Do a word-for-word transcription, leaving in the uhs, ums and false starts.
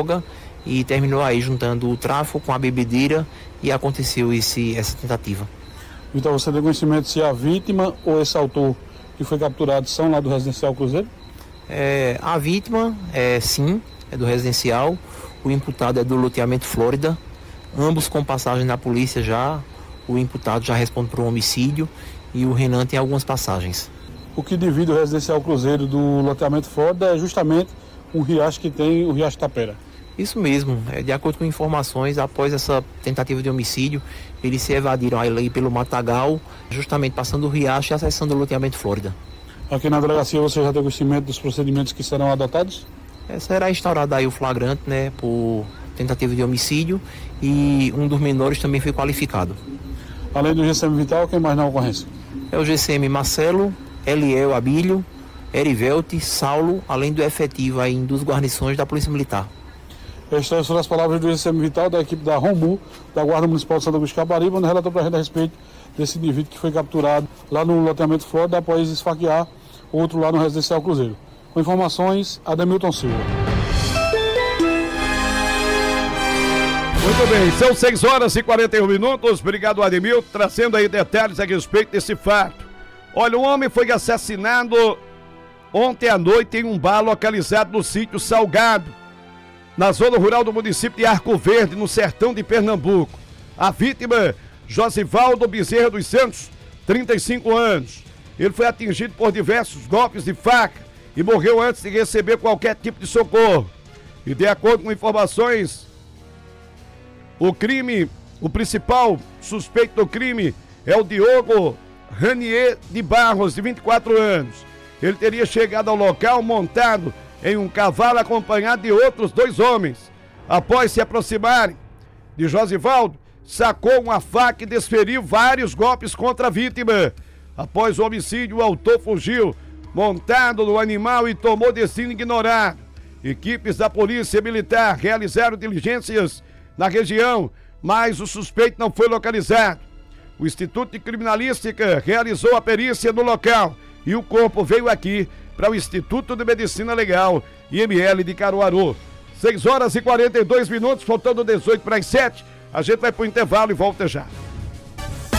droga e terminou aí juntando o tráfico com a bebedeira e aconteceu esse, essa tentativa. Então você tem conhecimento se a vítima ou esse autor que foi capturado são lá do Residencial Cruzeiro? É, a vítima, é, sim, é do Residencial, o imputado é do loteamento Flórida, ambos com passagem na polícia já, o imputado já responde por um homicídio e o Renan tem algumas passagens. O que divide o Residencial Cruzeiro do loteamento Flórida é justamente um riacho que tem o Riacho Tapera. Isso mesmo, é, de acordo com informações, após essa tentativa de homicídio, eles se evadiram aí pelo Matagal, justamente passando o riacho e acessando o loteamento Flórida. Aqui na delegacia você já tem conhecimento dos procedimentos que serão adotados? É, será instaurado aí o flagrante, né, por tentativa de homicídio e um dos menores também foi qualificado. Além do G C M Vital, quem mais na ocorrência? É o G C M Marcelo, Eliel Abílio, Erivelte, Saulo, além do efetivo aí em duas guarnições da Polícia Militar. Estas foram as palavras do G C M Vital da equipe da Romu, da Guarda Municipal de Santa Cruz de Caparibe, onde relatou para a gente a respeito desse indivíduo que foi capturado lá no loteamento Flórida após esfaquear outro lá no Residencial Cruzeiro. Com informações, Ademilton Silva. Muito bem, são seis horas e quarenta e um minutos. Obrigado, Ademilton, trazendo aí detalhes a respeito desse fato. Olha, um homem foi assassinado ontem à noite em um bar localizado no sítio Salgado, na zona rural do município de Arco Verde, no sertão de Pernambuco. A vítima, Josivaldo Bezerra dos Santos, trinta e cinco anos. Ele foi atingido por diversos golpes de faca e morreu antes de receber qualquer tipo de socorro. E de acordo com informações, o crime, o principal suspeito do crime é o Diogo Ranier de Barros, de vinte e quatro anos. Ele teria chegado ao local montado em um cavalo acompanhado de outros dois homens. Após se aproximarem de Josivaldo, sacou uma faca e desferiu vários golpes contra a vítima. Após o homicídio, o autor fugiu montado no animal e tomou destino ignorado. Equipes da Polícia Militar realizaram diligências na região, mas o suspeito não foi localizado. O Instituto de Criminalística realizou a perícia no local e o corpo veio aqui para o Instituto de Medicina Legal, I M L de Caruaru. seis horas e quarenta e dois minutos, faltando dezoito para as sete. A gente vai para o intervalo e volta já.